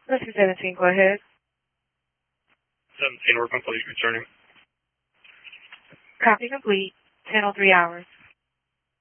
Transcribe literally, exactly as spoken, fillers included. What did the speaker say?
This is seventeen. Go ahead. seventeen, work complete, returning. Copy complete. ten oh three hours.